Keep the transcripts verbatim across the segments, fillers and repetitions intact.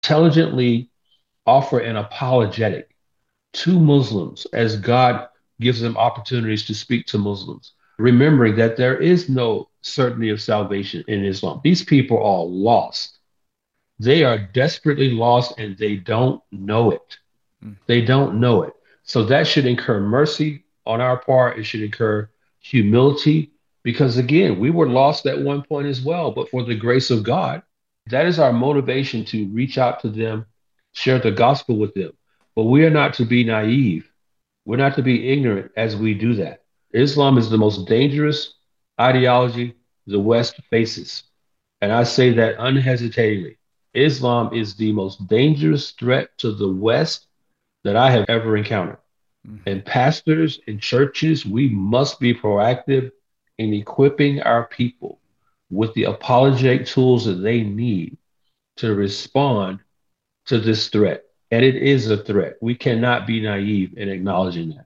intelligently offer an apologetic to Muslims as God gives them opportunities to speak to Muslims, remembering that there is no certainty of salvation in Islam. These people are lost. They are desperately lost and they don't know it. Mm. They don't know it. So that should incur mercy on our part. It should incur humility because, again, we were lost at one point as well, but for the grace of God, that is our motivation to reach out to them, share the gospel with them. But we are not to be naive. We're not to be ignorant as we do that. Islam is the most dangerous ideology the West faces. And I say that unhesitatingly. Islam is the most dangerous threat to the West that I have ever encountered. Mhm. And pastors and churches, we must be proactive in equipping our people with the apologetic tools that they need to respond to this threat. And it is a threat. We cannot be naive in acknowledging that.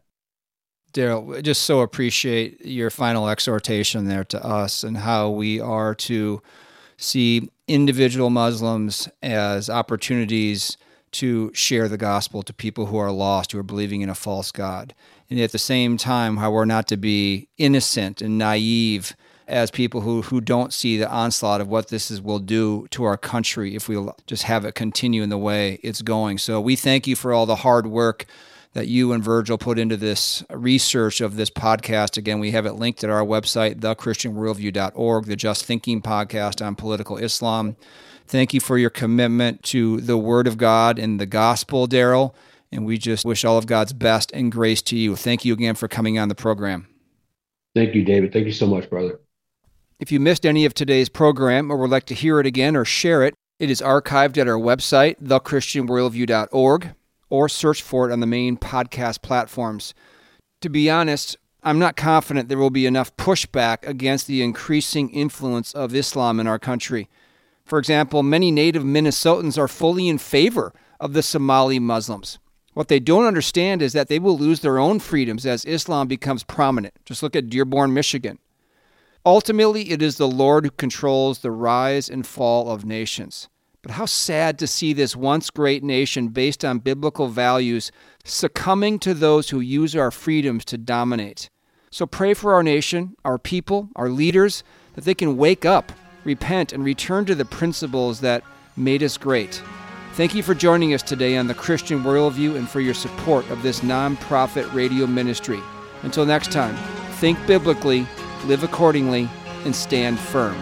Daryl, just so appreciate your final exhortation there to us and how we are to see individual Muslims as opportunities to share the gospel to people who are lost, who are believing in a false God. And at the same time, how we're not to be innocent and naive as people who, who don't see the onslaught of what this is, will do to our country if we just have it continue in the way it's going. So we thank you for all the hard work that you and Virgil put into this research of this podcast. Again, we have it linked at our website, the christian worldview dot org, the Just Thinking podcast on political Islam. Thank you for your commitment to the Word of God and the gospel, Daryl, and we just wish all of God's best and grace to you. Thank you again for coming on the program. Thank you, David. Thank you so much, brother. If you missed any of today's program or would like to hear it again or share it, it is archived at our website, the christian worldview dot org, or search for it on the main podcast platforms. To be honest, I'm not confident there will be enough pushback against the increasing influence of Islam in our country. For example, many native Minnesotans are fully in favor of the Somali Muslims. What they don't understand is that they will lose their own freedoms as Islam becomes prominent. Just look at Dearborn, Michigan. Ultimately, it is the Lord who controls the rise and fall of nations. But how sad to see this once great nation based on biblical values succumbing to those who use our freedoms to dominate. So pray for our nation, our people, our leaders, that they can wake up, repent, and return to the principles that made us great. Thank you for joining us today on The Christian Worldview and for your support of this nonprofit radio ministry. Until next time, think biblically, live accordingly, and stand firm.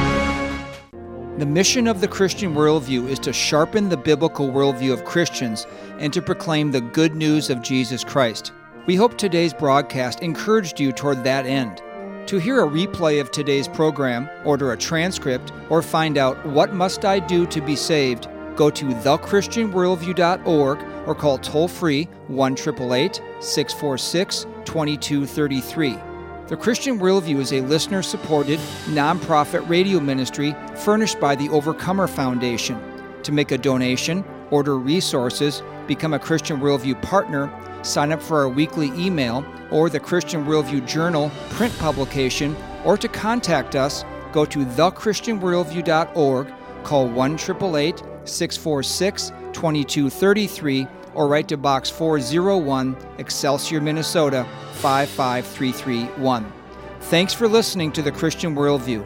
The mission of The Christian Worldview is to sharpen the biblical worldview of Christians and to proclaim the good news of Jesus Christ. We hope today's broadcast encouraged you toward that end. To hear a replay of today's program, order a transcript, or find out what must I do to be saved, go to the christian worldview dot org or call toll-free one eight eight eight, six four six, two two three three. The Christian Worldview is a listener-supported, nonprofit radio ministry furnished by the Overcomer Foundation. To make a donation, order resources, become a Christian Worldview partner, sign up for our weekly email or the Christian Worldview Journal print publication, or to contact us, go to the christian worldview dot org, call one eight eight eight, six four six, two two three three, or write to Box four oh one, Excelsior, Minnesota, five five three three one. Thanks for listening to The Christian Worldview.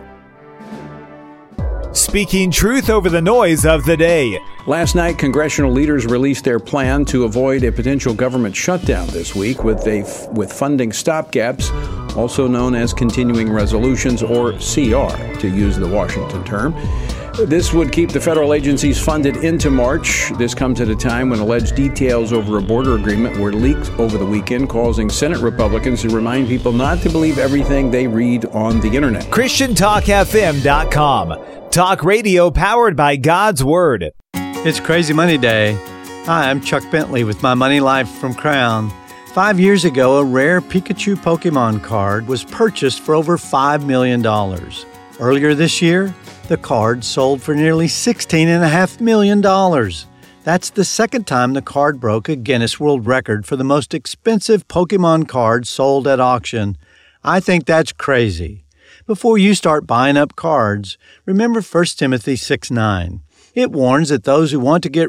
Speaking truth over the noise of the day. Last night, congressional leaders released their plan to avoid a potential government shutdown this week with a with funding stopgaps, also known as continuing resolutions, or C R, to use the Washington term. This would keep the federal agencies funded into March. This comes at a time when alleged details over a border agreement were leaked over the weekend, causing Senate Republicans to remind people not to believe everything they read on the internet. Christian Talk F M dot com. Talk radio powered by God's Word. It's Crazy Money Day. Hi, I'm Chuck Bentley with my Money Life from Crown. Five years ago, a rare Pikachu Pokemon card was purchased for over five million dollars. Earlier this year, the card sold for nearly sixteen point five million dollars. That's the second time the card broke a Guinness World Record for the most expensive Pokemon card sold at auction. I think that's crazy. Before you start buying up cards, remember First Timothy six nine. It warns that those who want to get